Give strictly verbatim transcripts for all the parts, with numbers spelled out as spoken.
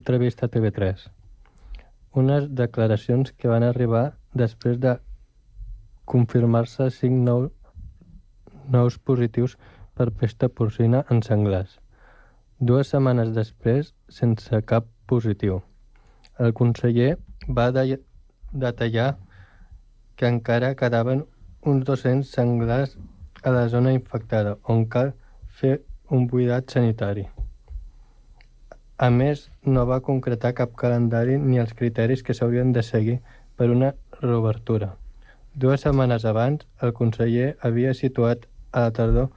entrevista a T V tres. Unes declaracions que van arribar després de confirmar-se cinc nou, nous positius per pesta porcina en senglars. Dues setmanes després, sense cap positiu. El conseller va de- detallar que encara quedaven uns dos-cents senglars a la zona infectada, on cal fer un buidat sanitari. A més, no va concretar cap calendari ni els criteris que s'haurien de seguir per una reobertura. Dues setmanes abans, el conseller havia situat a la tardor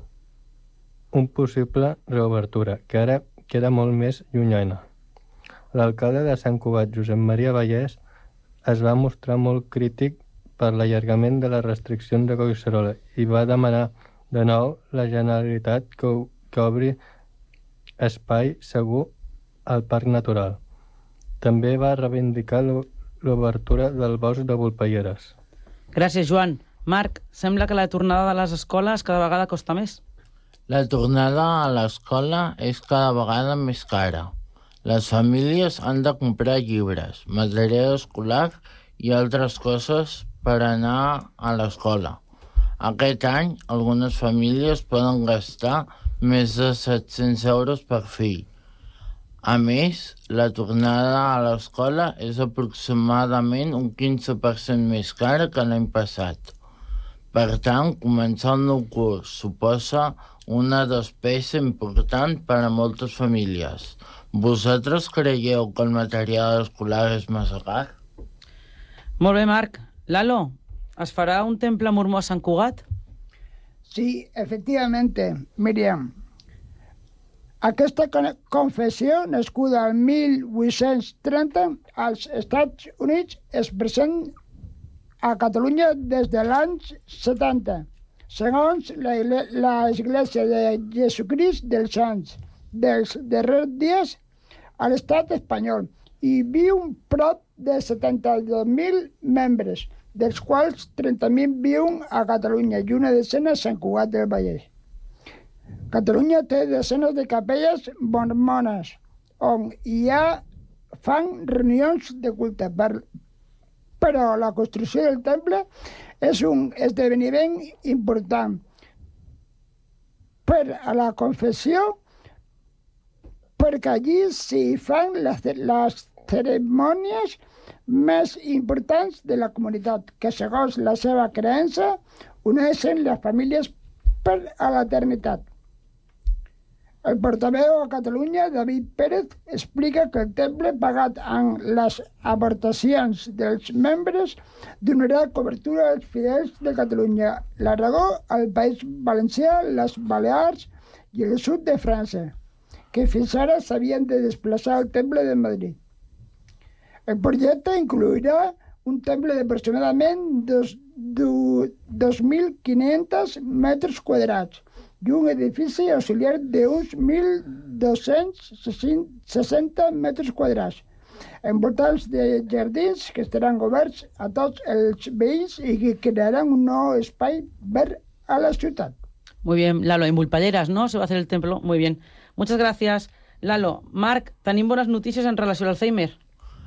un possible reobertura, que ara queda molt més llunyana. L'alcalde de Sant Cugat, Josep Maria Vallès, es va mostrar molt crític per l'allargament de les restriccions de Collserola i va demanar de nou la Generalitat que, que obri espai segur al Parc Natural. També va reivindicar l'obertura del bosc de Volpelleres. Gràcies, Joan. Marc, sembla que la tornada de les escoles cada vegada costa més. La tornada a l'escola és cada vegada més cara. Les famílies han de comprar llibres, material escolar i altres coses per anar a l'escola. Aquest any, algunes famílies poden gastar més de set-cents euros per fill. A més, la tornada a l'escola és aproximadament un quinze per cent més cara que l'any passat. Per tant, començar el nou curs suposa una despesa important per a moltes famílies. Vosaltres creieu que el material escolar és massa car? Molt bé, Marc. Lalo, ¿es farà un temple mormó a Sant Cugat? Sí, efectivamente, Miriam. Aquesta confessió, nascuda el mil vuit-cents trenta als Estats Units, és present a Catalunya des de l'any setanta, segons l'Església de Jesucrist dels Sants dels darrers dies a l'estat espanyol, i viu prop de setanta-dos mil membres, dels quals trenta mil viuen a Catalunya i una decena a Sant Cugat del Vallès. Catalunya té desenes de capelles mormones, on hi ha, fan reunions de culte, per, però la construcció del temple és un esdeveniment important per a la confessió, perquè allí s'hi fan les, les cerimònies més importants de la comunitat, que segons la seva creença uneixen les famílies per a l'eternitat. El portaveu a Catalunya, David Pérez, explica que el temple, pagat amb les aportacions dels membres, donarà cobertura als fidels de Catalunya, l'Aragó, el País Valencià, les Balears i el sud de França, que fins ara s'havien de desplaçar al temple de Madrid. El projecte inclourà un temple d'aproximadament dos mil quinze metres quadrats i un edifici auxiliar d'uns mil dos-cents seixanta metres quadrats, envoltats de jardins que estaran oberts a tots els veïns i que crearan un nou espai verd a la ciutat. Muy bien, Lalo, en Volpelleres, ¿no? Se va a hacer el templo. Muy bien. Muchas gracias, Lalo. Marc, tenim bones notícies en relació al Alzheimer.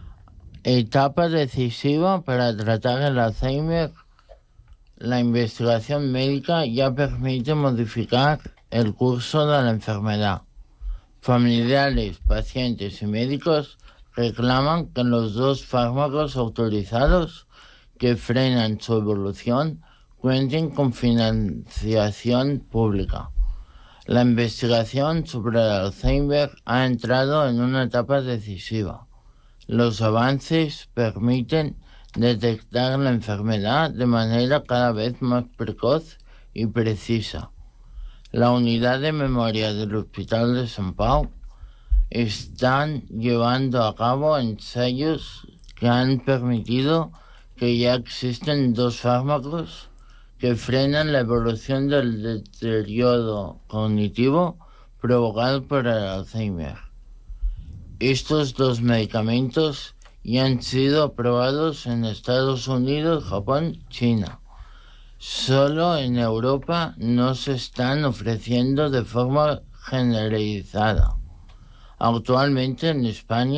Etapa decisiva para tratar el Alzheimer. La investigación médica ya permite modificar el curso de la enfermedad. Familiares, pacientes y médicos reclaman que los dos fármacos autorizados que frenan su evolución cuenten con financiación pública. La investigación sobre el Alzheimer ha entrado en una etapa decisiva. Los avances permiten detectar la enfermedad de manera cada vez más precoz y precisa. La unidad de memoria del Hospital de Sant Pau están llevando a cabo ensayos que han permitido que ya existen dos fármacos que frenan la evolución del deterioro cognitivo provocado por el Alzheimer. Estos dos medicamentos ya han sido aprobados en Estados Unidos, Japón, China. Solo en Europa no se están ofreciendo de forma generalizada. Actualmente en España